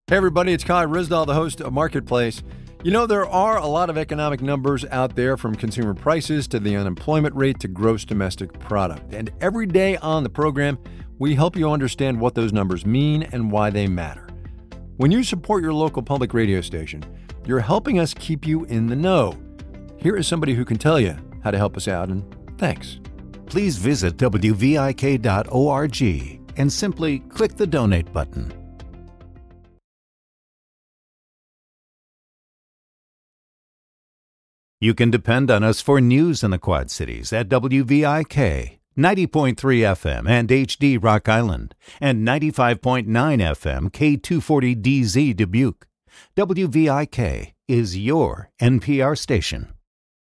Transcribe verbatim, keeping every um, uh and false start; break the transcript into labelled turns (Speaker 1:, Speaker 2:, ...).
Speaker 1: Hey everybody, it's Kai Ryssdal, the host of Marketplace. You know, there are a lot of economic numbers out there, from consumer prices to the unemployment rate to gross domestic product. And every day on the program, we help you understand what those numbers mean and why they matter. When you support your local public radio station, you're helping us keep you in the know. Here is somebody who can tell you how to help us out, and thanks.
Speaker 2: Please visit W V I K dot org and simply click the donate button. You can depend on us for news in the Quad Cities at W V I K, ninety point three F M and H D Rock Island, and ninety-five point nine F M K two forty D Z Dubuque. W V I K is your N P R station.